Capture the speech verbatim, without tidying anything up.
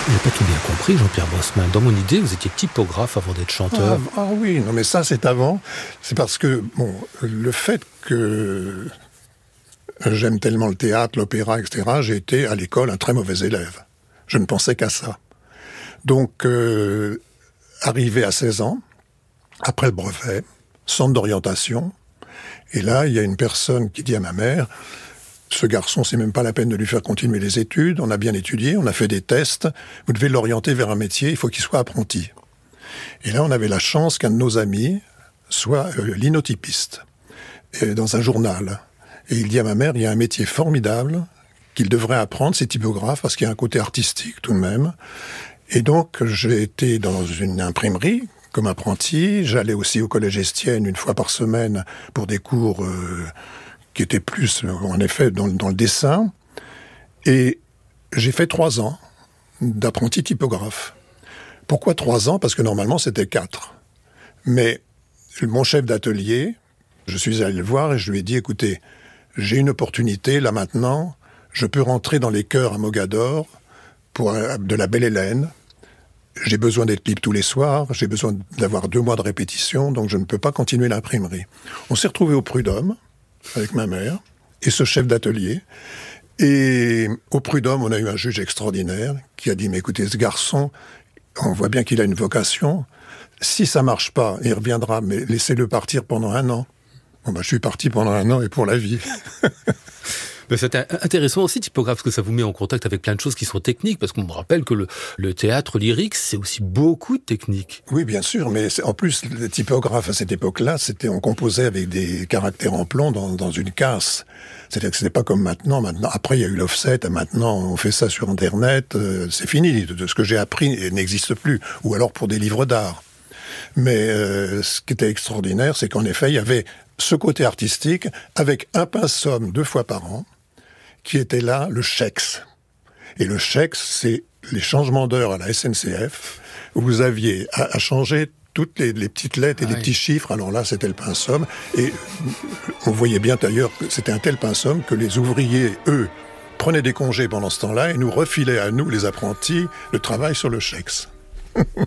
Je n'ai pas tout bien compris, Jean-Pierre Bosman. Dans mon idée, vous étiez typographe avant d'être chanteur. Ah, ah oui, non mais ça c'est avant. C'est parce que, bon, le fait que j'aime tellement le théâtre, l'opéra, et cetera, j'ai été à l'école un très mauvais élève. Je ne pensais qu'à ça. Donc, euh, arrivé à seize ans, après le brevet, centre d'orientation, et là, il y a une personne qui dit à ma mère... Ce garçon, c'est même pas la peine de lui faire continuer les études. On a bien étudié, on a fait des tests. Vous devez l'orienter vers un métier, il faut qu'il soit apprenti. Et là, on avait la chance qu'un de nos amis soit euh, linotypiste euh, dans un journal. Et il dit à ma mère, il y a un métier formidable qu'il devrait apprendre, c'est typographe, parce qu'il y a un côté artistique tout de même. Et donc, j'ai été dans une imprimerie comme apprenti. J'allais aussi au Collège Estienne une fois par semaine pour des cours... Euh, qui était plus, en effet, dans, dans le dessin. Et j'ai fait trois ans d'apprenti typographe. Pourquoi trois ans ? Parce que normalement, c'était quatre. Mais mon chef d'atelier, je suis allé le voir et je lui ai dit, écoutez, j'ai une opportunité, là maintenant, je peux rentrer dans les chœurs à Mogador pour de la Belle Hélène. J'ai besoin d'être libre tous les soirs, j'ai besoin d'avoir deux mois de répétition, donc je ne peux pas continuer l'imprimerie. On s'est retrouvés au Prud'homme, avec ma mère, et ce chef d'atelier. Et au Prud'homme, on a eu un juge extraordinaire qui a dit, mais écoutez, ce garçon, on voit bien qu'il a une vocation. Si ça marche pas, il reviendra, mais laissez-le partir pendant un an. Bon, bah, je suis parti pendant un an et pour la vie. Mais c'est intéressant aussi, typographe, parce que ça vous met en contact avec plein de choses qui sont techniques, parce qu'on me rappelle que le, le théâtre lyrique, c'est aussi beaucoup de techniques. Oui, bien sûr, mais en plus, le typographe à cette époque-là, c'était, on composait avec des caractères en plomb dans, dans une casse. C'est-à-dire que c'était pas comme maintenant. Maintenant, après, il y a eu l'offset, et maintenant, on fait ça sur Internet, euh, c'est fini. De, de ce que j'ai appris n'existe plus. Ou alors pour des livres d'art. Mais euh, ce qui était extraordinaire, c'est qu'en effet, il y avait ce côté artistique avec un pinceau deux fois par an, qui était là, le Chex. Et le Chex, c'est les changements d'heure à la S N C F, où vous aviez à, à changer toutes les, les petites lettres et ah les oui. petits chiffres. Alors là, c'était le pinceau. Et on voyait bien d'ailleurs que c'était un tel pinceau que les ouvriers, eux, prenaient des congés pendant ce temps-là et nous refilaient à nous, les apprentis, le travail sur le Chex.